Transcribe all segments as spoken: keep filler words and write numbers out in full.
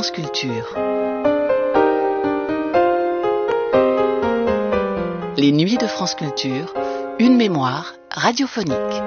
France Culture. Les nuits de France Culture, une mémoire radiophonique.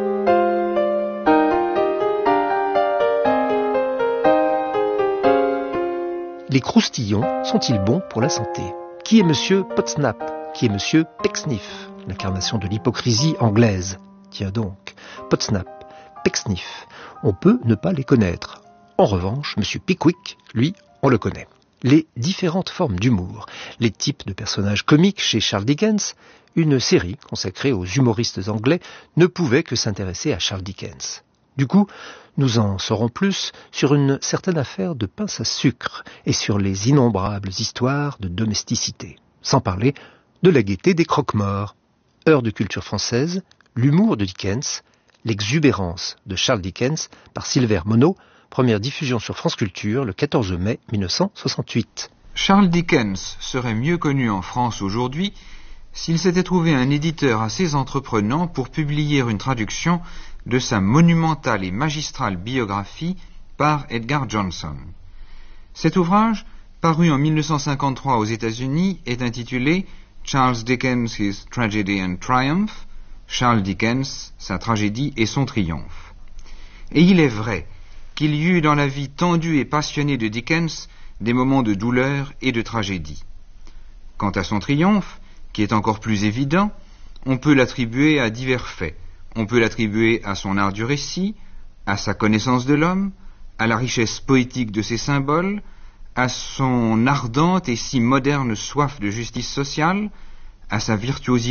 Les croustillons sont-ils bons pour la santé ? Qui est Monsieur Potsnap ? Qui est Monsieur Pecksniff ? L'incarnation de l'hypocrisie anglaise. Tiens donc, Potsnap, Pecksniff, on peut ne pas les connaître. En revanche, Monsieur Pickwick, lui, on le connaît. Les différentes formes d'humour, les types de personnages comiques chez Charles Dickens, une série consacrée aux humoristes anglais ne pouvait que s'intéresser à Charles Dickens. Du coup, nous en saurons plus sur une certaine affaire de pince à sucre et sur les innombrables histoires de domesticité, sans parler de la gaieté des croque-morts. Heure de culture française, l'humour de Dickens, l'exubérance de Charles Dickens par Silver Monod, première diffusion sur France Culture le quatorze mai mille neuf cent soixante-huit. Charles Dickens serait mieux connu en France aujourd'hui s'il s'était trouvé un éditeur assez entreprenant pour publier une traduction de sa monumentale et magistrale biographie par Edgar Johnson. Cet ouvrage, paru en mille neuf cent cinquante-trois aux États-Unis, est intitulé Charles Dickens, His Tragedy and Triumph, Charles Dickens, sa tragédie et son triomphe. Et il est vrai qu'il y eut dans la vie tendue et passionnée de Dickens des moments de douleur et de tragédie. Quant à son triomphe, qui est encore plus évident, on peut l'attribuer à divers faits. On peut l'attribuer à son art du récit, à sa connaissance de l'homme, à la richesse poétique de ses symboles, à son ardente et si moderne soif de justice sociale, à sa virtuosité